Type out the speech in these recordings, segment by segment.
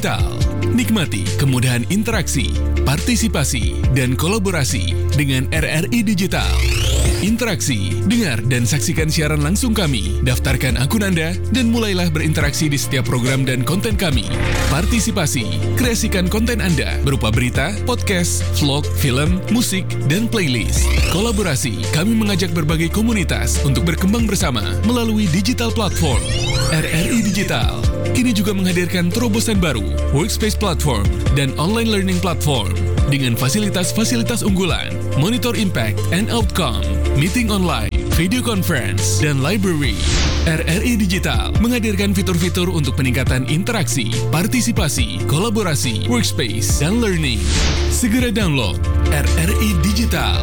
Digital. Nikmati kemudahan interaksi, partisipasi, dan kolaborasi dengan RRI Digital. Interaksi, dengar dan saksikan siaran langsung kami, daftarkan akun Anda, dan mulailah berinteraksi di setiap program dan konten kami. Partisipasi, kreasikan konten Anda berupa berita, podcast, vlog, film, musik, dan playlist. Kolaborasi, kami mengajak berbagai komunitas untuk berkembang bersama melalui digital platform. RRI Digital kini juga menghadirkan terobosan baru, workspace platform, dan online learning platform dengan fasilitas-fasilitas unggulan, monitor impact and outcome, meeting online, video conference, dan library. RRI Digital menghadirkan fitur-fitur untuk peningkatan interaksi, partisipasi, kolaborasi, workspace, dan learning. Segera download RRI Digital.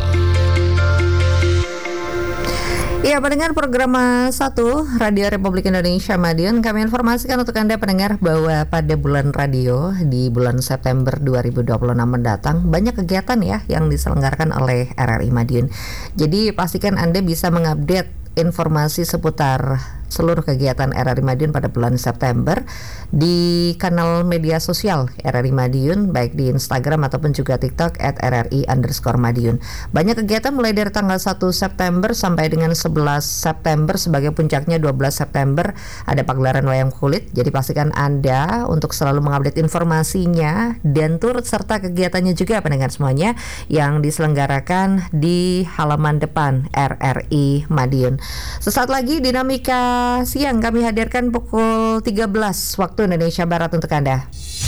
Ya, pendengar program 1 Radio Republik Indonesia Madiun, kami informasikan untuk Anda pendengar bahwa pada bulan radio di bulan September 2026 mendatang banyak kegiatan ya yang diselenggarakan oleh RRI Madiun. Jadi pastikan Anda bisa mengupdate informasi seputar seluruh kegiatan RRI Madiun pada bulan September di kanal media sosial RRI Madiun, baik di Instagram ataupun juga TikTok @RRI_Madiun. Banyak kegiatan mulai dari tanggal 1 September sampai dengan 11 September. Sebagai puncaknya 12 September ada pagelaran wayang kulit. Jadi pastikan Anda untuk selalu mengupdate informasinya dan turut serta kegiatannya juga pendengar semuanya yang diselenggarakan di halaman depan RRI Madiun. Sesaat lagi dinamika siang kami hadirkan pukul 13 waktu Indonesia Barat untuk Anda.